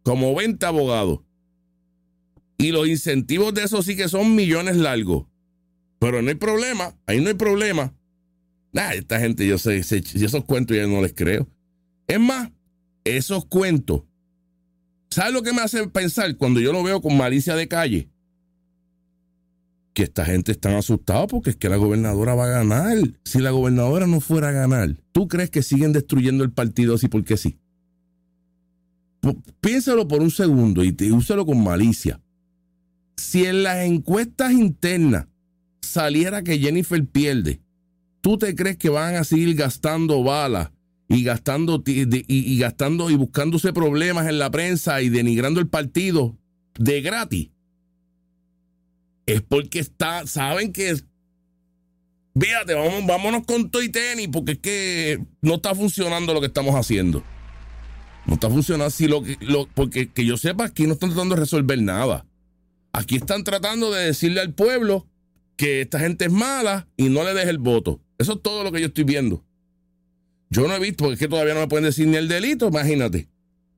como 20 abogados. Y los incentivos de eso sí que son millones largos. Pero no hay problema, ahí no hay problema. Esta gente, yo sé, esos cuentos ya no les creo. Es más, esos cuentos, ¿sabes lo que me hace pensar cuando yo lo veo con malicia de calle? Que esta gente está asustada porque es que la gobernadora va a ganar. Si la gobernadora no fuera a ganar, ¿tú crees que siguen destruyendo el partido así porque sí? Piénsalo por un segundo y úsalo con malicia. Si en las encuestas internas saliera que Jennifer pierde, ¿tú te crees que van a seguir gastando balas y gastando y buscándose problemas en la prensa y denigrando el partido de gratis? Es porque saben que, fíjate, vámonos con todo y tenis, porque es que no está funcionando lo que estamos haciendo. No está funcionando así porque que yo sepa, aquí no están tratando de resolver nada. Aquí están tratando de decirle al pueblo que esta gente es mala y no le deje el voto. Eso es todo lo que yo estoy viendo. Yo no he visto, porque es que todavía no me pueden decir ni el delito, imagínate.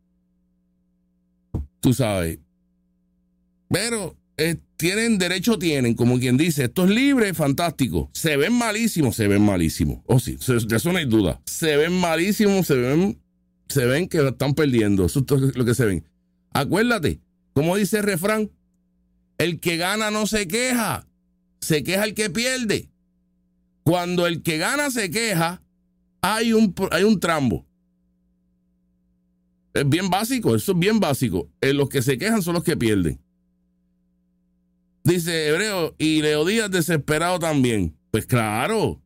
Tú sabes. Pero tienen, como quien dice, esto es libre, fantástico. Se ven malísimos. Oh, sí, de eso no hay duda. Se ven malísimos, se ven que están perdiendo. Eso es lo que se ven. Acuérdate, como dice el refrán, el que gana no se queja el que pierde. Cuando el que gana se queja, hay un trambo. Es bien básico, eso es bien básico. Los que se quejan son los que pierden. Dice Hebreo, y Leo Díaz desesperado también. Pues claro.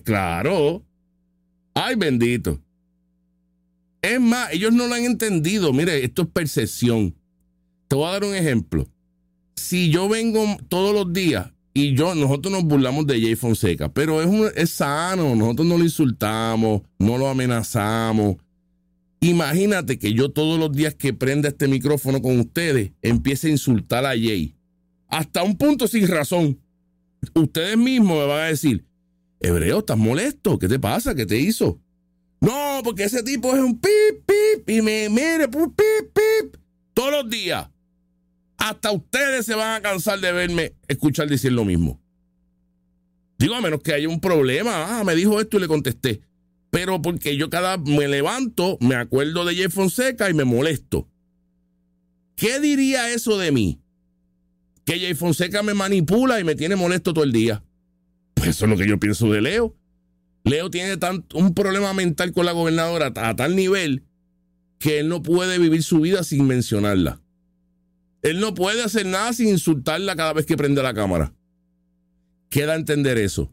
Ay, bendito. Es más, ellos no lo han entendido. Mire, esto es percepción. Te voy a dar un ejemplo. Si yo vengo todos los días y nosotros nos burlamos de Jay Fonseca, pero es sano, nosotros no lo insultamos, no lo amenazamos. Imagínate que yo todos los días que prenda este micrófono con ustedes empiece a insultar a Jay. Hasta un punto sin razón. Ustedes mismos me van a decir, Hebreo, ¿estás molesto? ¿Qué te pasa? ¿Qué te hizo? No, porque ese tipo es un pip, y mire, pip, todos los días. Hasta ustedes se van a cansar de verme escuchar decir lo mismo. Digo, a menos que haya un problema. Me dijo esto y le contesté. Pero porque yo me levanto, me acuerdo de Jay Fonseca y me molesto. ¿Qué diría eso de mí? Que Jay Fonseca me manipula y me tiene molesto todo el día. Pues eso es lo que yo pienso de Leo. Leo tiene un problema mental con la gobernadora a tal nivel que él no puede vivir su vida sin mencionarla. Él no puede hacer nada sin insultarla cada vez que prende la cámara. ¿Qué da a entender eso?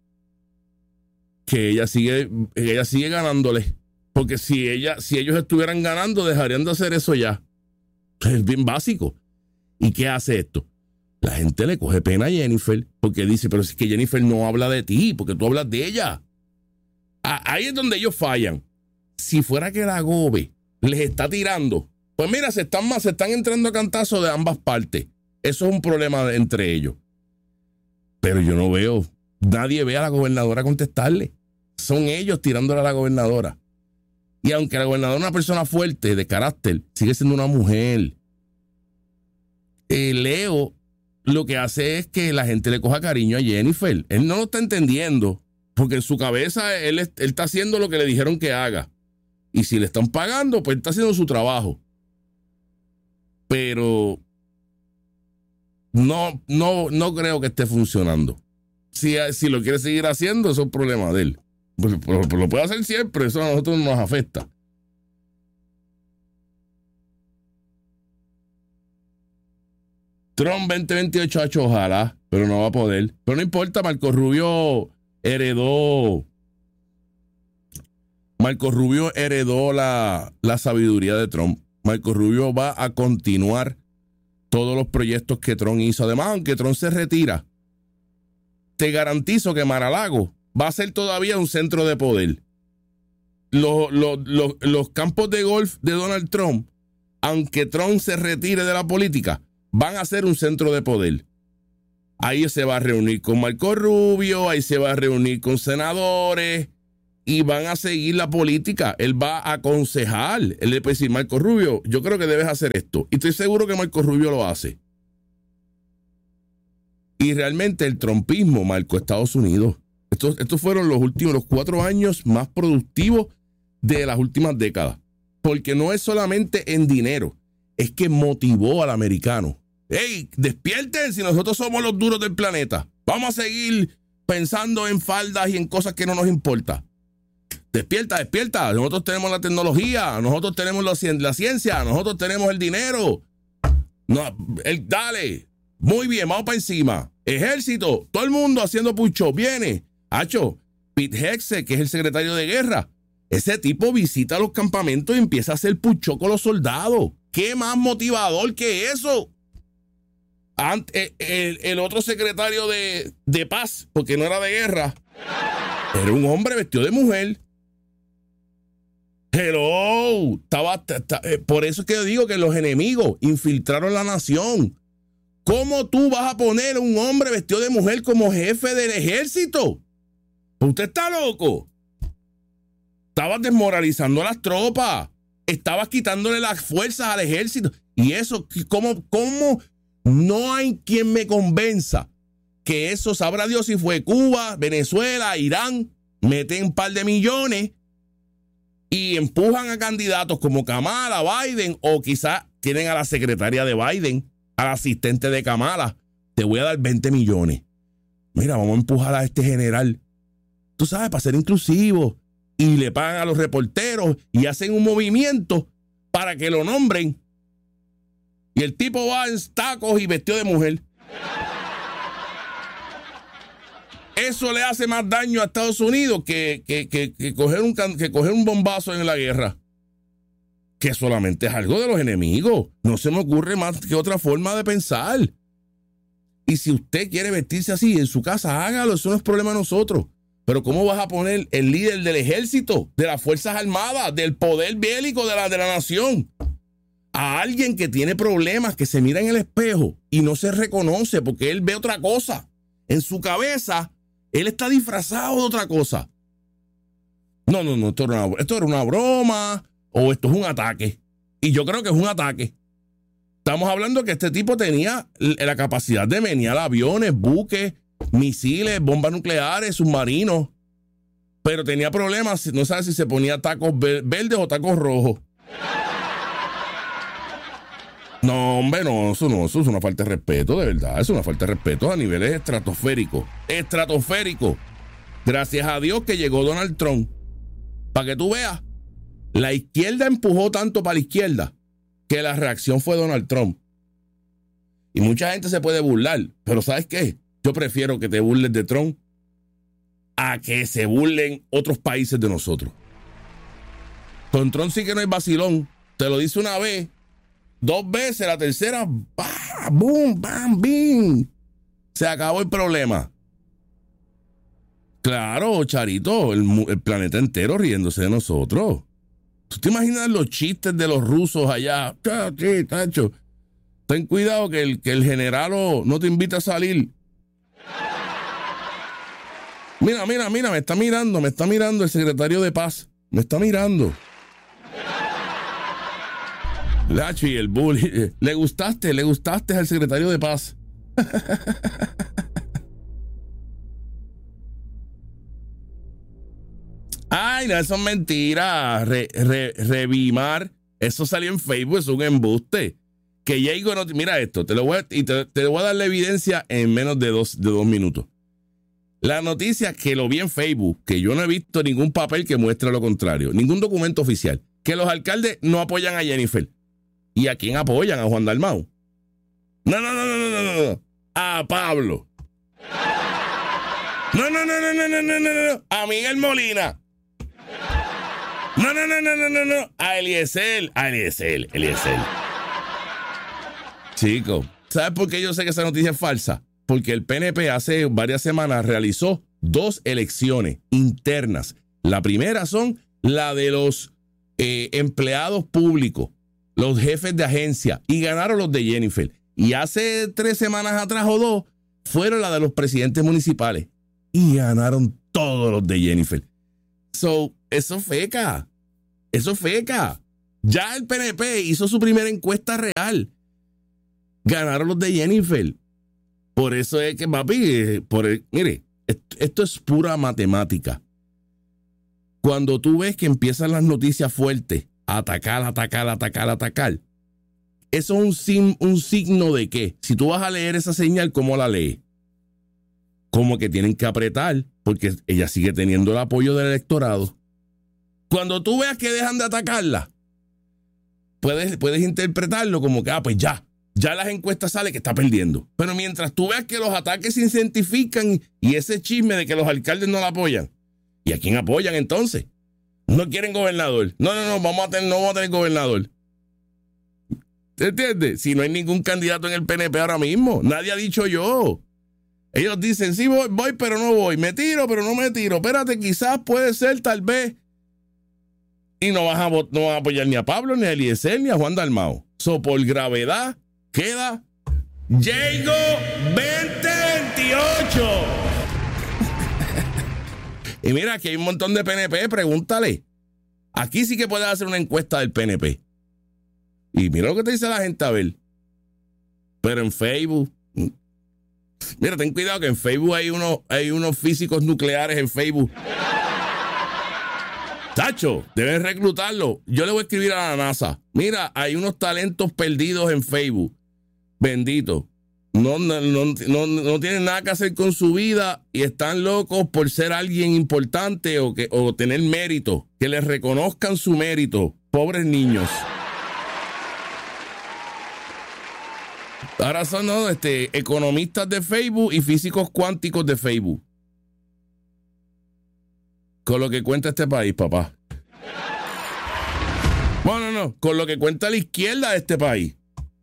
Que ella sigue ganándole. Porque si ellos estuvieran ganando, dejarían de hacer eso ya. Es bien básico. ¿Y qué hace esto? La gente le coge pena a Jennifer porque dice, pero es que Jennifer no habla de ti, porque tú hablas de ella. Ahí es donde ellos fallan. Si fuera que la gobe les está tirando, pues mira, se están entrando a cantazos de ambas partes. Eso es un problema entre ellos. Pero yo no veo, nadie ve a la gobernadora contestarle. Son ellos tirándole a la gobernadora. Y aunque la gobernadora es una persona fuerte, de carácter, sigue siendo una mujer. Leo lo que hace es que la gente le coja cariño a Jennifer. Él no lo está entendiendo, porque en su cabeza él está haciendo lo que le dijeron que haga. Y si le están pagando, pues está haciendo su trabajo. Pero no creo que esté funcionando. Si lo quiere seguir haciendo, eso es un problema de él. Pues lo puede hacer siempre, eso a nosotros no nos afecta. Trump 2028, ojalá, pero no va a poder. Pero no importa, Marco Rubio heredó la sabiduría de Trump. Marco Rubio va a continuar todos los proyectos que Trump hizo. Además, aunque Trump se retira, te garantizo que Mar-a-Lago va a ser todavía un centro de poder. Los campos de golf de Donald Trump, aunque Trump se retire de la política, van a ser un centro de poder. Ahí se va a reunir con Marco Rubio, ahí se va a reunir con senadores, y van a seguir la política. Él va a aconsejar. Él le puede decir, Marco Rubio, yo creo que debes hacer esto. Y estoy seguro que Marco Rubio lo hace. Y realmente el trumpismo marcó Estados Unidos. Estos fueron los 4 años más productivos de las últimas décadas. Porque no es solamente en dinero, es que motivó al americano. ¡Ey, despierten si nosotros somos los duros del planeta! Vamos a seguir pensando en faldas y en cosas que no nos importan. Despierta, despierta. Nosotros tenemos la tecnología, nosotros tenemos la ciencia, nosotros tenemos el dinero. Dale. Muy bien, vamos para encima. Ejército, todo el mundo haciendo pucho. Viene. Hacho, Pete Hegseth, que es el secretario de guerra. Ese tipo visita los campamentos y empieza a hacer pucho con los soldados. ¿Qué más motivador que eso? El otro secretario de paz, porque no era de guerra, era un hombre vestido de mujer. Hello. Por eso es que yo digo que los enemigos infiltraron la nación. ¿Cómo tú vas a poner a un hombre vestido de mujer como jefe del ejército? Usted está loco. Estabas desmoralizando a las tropas. Estabas quitándole las fuerzas al ejército. Y eso, ¿cómo? No hay quien me convenza que eso, sabrá Dios si fue Cuba, Venezuela, Irán, meten un par de millones y empujan a candidatos como Kamala, Biden, o quizás tienen a la secretaria de Biden, al asistente de Kamala. Te voy a dar 20 millones. Mira, vamos a empujar a este general. Tú sabes, para ser inclusivo. Y le pagan a los reporteros y hacen un movimiento para que lo nombren. Y el tipo va en tacos y vestido de mujer. Eso le hace más daño a Estados Unidos que coger un bombazo en la guerra. Que solamente es algo de los enemigos. No se me ocurre más que otra forma de pensar. Y si usted quiere vestirse así en su casa, hágalo. Eso no es problema de nosotros. Pero ¿cómo vas a poner el líder del ejército, de las Fuerzas Armadas, del poder bélico de la nación, a alguien que tiene problemas, que se mira en el espejo y no se reconoce porque él ve otra cosa? En su cabeza, él está disfrazado de otra cosa. No, esto era una broma o esto es un ataque. Y yo creo que es un ataque. Estamos hablando que este tipo tenía la capacidad de menear aviones, buques, misiles, bombas nucleares, submarinos. Pero tenía problemas, no sabe si se ponía tacos verdes o tacos rojos. No, hombre, no, eso es una falta de respeto, de verdad. Es una falta de respeto a niveles estratosféricos. Estratosféricos. Gracias a Dios que llegó Donald Trump. Para que tú veas, la izquierda empujó tanto para la izquierda que la reacción fue Donald Trump. Y mucha gente se puede burlar, pero ¿sabes qué? Yo prefiero que te burles de Trump a que se burlen otros países de nosotros. Con Trump sí que no hay vacilón. Te lo dice una vez, 2 veces, la tercera, ¡bah! ¡Boom! ¡Bam! ¡Bim! Se acabó el problema. Claro, Charito, el planeta entero riéndose de nosotros. ¿Tú te imaginas los chistes de los rusos allá? Sí, tacho. Ten cuidado que el general no te invita a salir. Mira, me está mirando el secretario de paz. Me está mirando. Lachi, el bully. Le gustaste al secretario de paz. Ay, no, eso es mentira. Revimar. Eso salió en Facebook, es un embuste. Que Diego no. Mira esto, te voy a dar la evidencia en menos de dos minutos. La noticia que lo vi en Facebook, que yo no he visto ningún papel que muestre lo contrario, ningún documento oficial, que los alcaldes no apoyan a Jennifer. ¿Y a quién apoyan? ¿A Juan Dalmau? No. A Pablo. No. A Miguel Molina. No. A Eliezer. Chico, ¿sabes por qué yo sé que esa noticia es falsa? Porque el PNP hace varias semanas realizó 2 elecciones internas. La primera son la de los empleados públicos, los jefes de agencia, y ganaron los de Jennifer. Y hace 3 semanas atrás o 2 fueron la de los presidentes municipales y ganaron todos los de Jennifer. Eso feca. Ya el PNP hizo su primera encuesta real. Ganaron los de Jennifer. Por eso es que, papi, mire, esto es pura matemática. Cuando tú ves que empiezan las noticias fuertes, atacar, eso es un signo de que, si tú vas a leer esa señal, ¿cómo la lees? Como que tienen que apretar, porque ella sigue teniendo el apoyo del electorado. Cuando tú veas que dejan de atacarla, puedes interpretarlo como que, pues ya las encuestas sale que está perdiendo. Pero mientras tú veas que los ataques se identifican y ese chisme de que los alcaldes no la apoyan, ¿y a quién apoyan entonces? No quieren gobernador. No, no vamos a tener gobernador. ¿Te entiendes? Si no hay ningún candidato en el PNP ahora mismo, nadie ha dicho yo. Ellos dicen, sí voy, pero no voy. Me tiro, pero no me tiro. Espérate, quizás puede ser, tal vez. Y no van a apoyar ni a Pablo, ni a Eliezer, ni a Juan Dalmau. Por gravedad, queda Diego 2028. Y mira, aquí hay un montón de PNP, pregúntale. Aquí sí que puedes hacer una encuesta del PNP. Y mira lo que te dice la gente, a ver. Pero en Facebook... Mira, ten cuidado que en Facebook hay unos físicos nucleares en Facebook. Tacho, debes reclutarlo. Yo le voy a escribir a la NASA. Mira, hay unos talentos perdidos en Facebook. Bendito. No tienen nada que hacer con su vida y están locos por ser alguien importante o tener mérito. Que les reconozcan su mérito. Pobres niños. Ahora son economistas de Facebook y físicos cuánticos de Facebook. Con lo que cuenta este país, papá. Bueno, no, con lo que cuenta la izquierda de este país.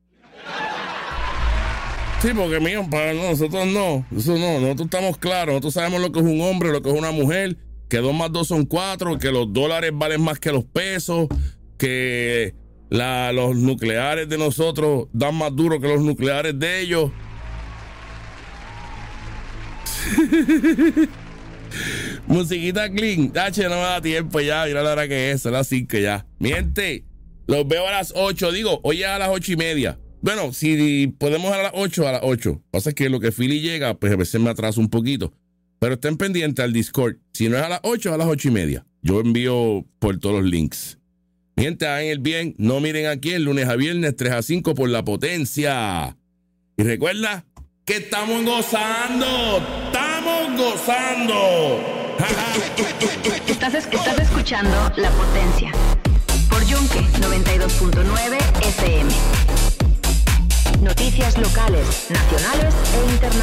Sí, porque mío, para nosotros no. Eso no, nosotros estamos claros. Nosotros sabemos lo que es un hombre, lo que es una mujer, que 2 más 2 son 4, que los dólares valen más que los pesos, que los nucleares de nosotros dan más duro que los nucleares de ellos. Musiquita clean. H, no me da tiempo ya. Mira la hora que es. Son las 5 ya. Miente. Los veo a las 8. Digo, hoy es a las 8:30. Bueno, si podemos a las 8, a las 8. Pasa que lo que Philly llega, pues a veces me atraso un poquito. Pero estén pendientes al Discord. Si no es a las 8, a las 8:30. Yo envío por todos los links. Gente, hagan el bien. No miren aquí el lunes a viernes 3 a 5 por La Potencia. Y recuerda que estamos gozando. ¡Estamos gozando! Estás escuchando La Potencia por Yunque 92.9 FM. Noticias locales, nacionales e internacionales.